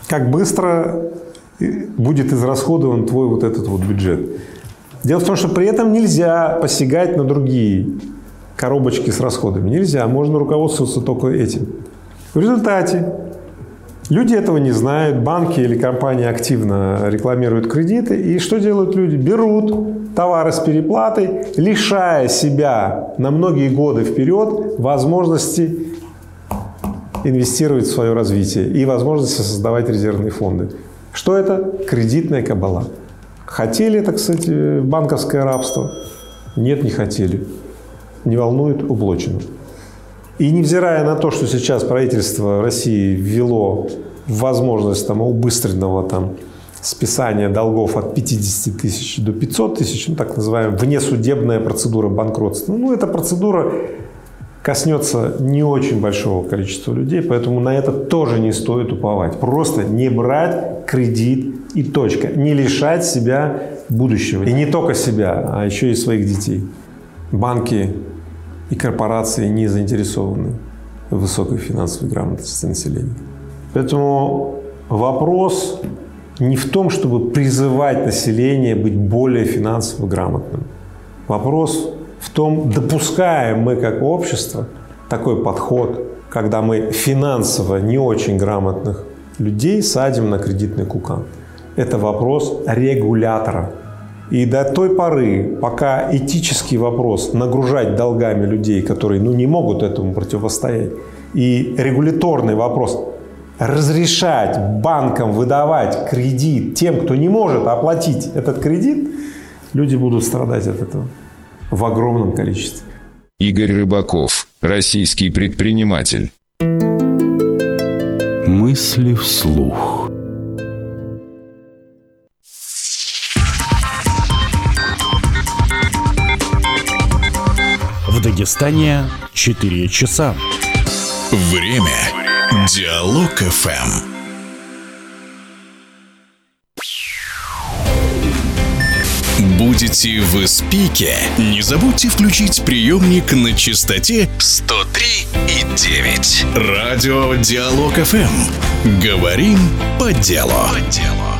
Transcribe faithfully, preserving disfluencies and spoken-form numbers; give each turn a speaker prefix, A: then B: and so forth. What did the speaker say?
A: как быстро будет израсходован твой вот этот вот бюджет. Дело в том, что при этом нельзя посягать на другие коробочки с расходами. Нельзя, можно руководствоваться только этим. В результате люди этого не знают, банки или компании активно рекламируют кредиты. И что делают люди? Берут товары с переплатой, лишая себя на многие годы вперед возможности инвестировать в свое развитие и возможности создавать резервные фонды. Что это? Кредитная кабала. Хотели это, кстати, банковское рабство? Нет, не хотели. Не волнует, уплочено. И невзирая на то, что сейчас правительство России ввело возможность там, убыстренного там, списания долгов от пятидесяти тысяч до пятисот тысяч, ну, так называемая внесудебная процедура банкротства. Ну, эта процедура коснется не очень большого количества людей, поэтому на это тоже не стоит уповать. Просто не брать кредит и точка. Не лишать себя будущего. И не только себя, а еще и своих детей. Банки и корпорации не заинтересованы в высокой финансовой грамотности населения. Поэтому вопрос не в том, чтобы призывать население быть более финансово грамотным. Вопрос в том, допускаем мы как общество такой подход, когда мы финансово не очень грамотных людей садим на кредитный кукан. Это вопрос регулятора. И до той поры, пока этический вопрос нагружать долгами людей, которые ну, не могут этому противостоять, и регуляторный вопрос разрешать банкам выдавать кредит тем, кто не может оплатить этот кредит, люди будут страдать от этого в огромном количестве.
B: Игорь Рыбаков, российский предприниматель.
C: Мысли вслух. В Дагестане четыре часа.
D: Время. Диалог эф эм. Будете в спике? Не забудьте включить приемник на частоте сто три и девять. Радио Диалог эф эм. Говорим по делу. По делу.